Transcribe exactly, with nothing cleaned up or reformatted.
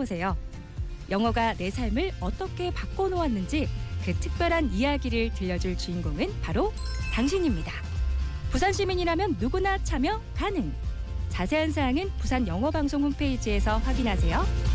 만나보세요. 영어가 내 삶을 어떻게 바꿔놓았는지 그 특별한 이야기를 들려줄 주인공은 바로 당신입니다. 부산 시민이라면 누구나 참여 가능. 자세한 사항은 부산 영어방송 홈페이지에서 확인하세요.